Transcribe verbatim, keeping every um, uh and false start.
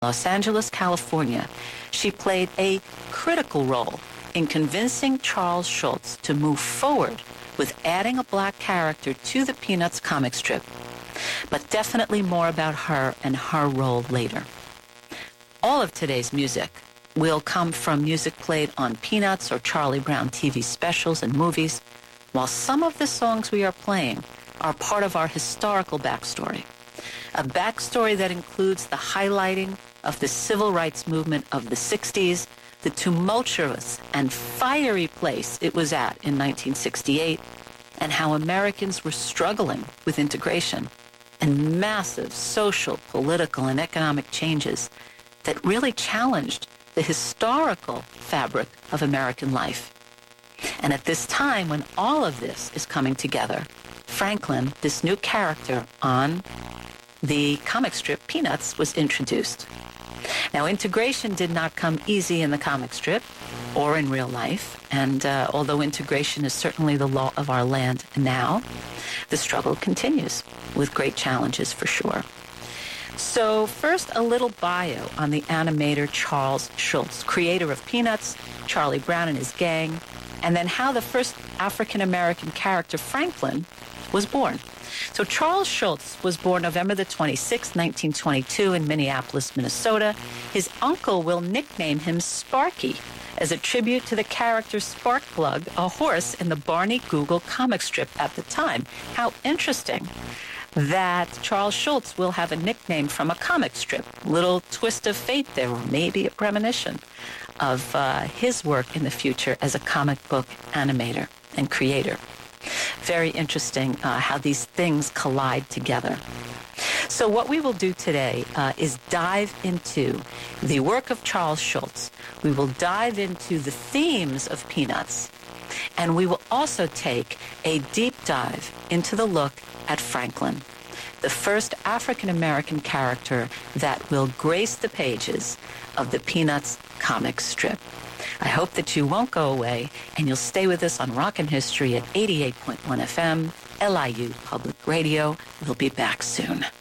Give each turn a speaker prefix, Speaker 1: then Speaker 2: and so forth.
Speaker 1: Los Angeles, California, she played a critical role in convincing Charles Schulz to move forward with adding a black character to the Peanuts comic strip. But definitely more about her and her role later. All of today's music will come from music played on Peanuts or Charlie Brown T V specials and movies, while some of the songs we are playing are part of our historical backstory. A backstory that includes the highlighting of the civil rights movement of the sixties, the tumultuous and fiery place it was at in nineteen sixty-eight, and how Americans were struggling with integration and massive social, political, and economic changes that really challenged the historical fabric of American life. And at this time, when all of this is coming together, Franklin, this new character on the comic strip Peanuts, was introduced. Now, integration did not come easy in the comic strip or in real life, and uh, although integration is certainly the law of our land now, the struggle continues with great challenges for sure. So first, a little bio on the animator Charles Schulz, creator of Peanuts, Charlie Brown and his gang, and then how the first African-American character, Franklin, was born. So Charles Schulz was born November the twenty-sixth, nineteen twenty-two in Minneapolis, Minnesota. His uncle will nickname him Sparky as a tribute to the character Sparkplug, a horse in the Barney Google comic strip at the time. How interesting that Charles Schulz will have a nickname from a comic strip. Little twist of fate there, or maybe a premonition of uh, his work in the future as a comic book animator and creator. Very interesting uh, how these things collide together. So what we will do today uh, is dive into the work of Charles Schulz. We will dive into the themes of Peanuts, and we will also take a deep dive into the look at Franklin, the first African-American character that will grace the pages of the Peanuts comic strip. I hope that you won't go away, and you'll stay with us on Rockin' History at eighty-eight point one F M, L I U Public Radio. We'll be back soon.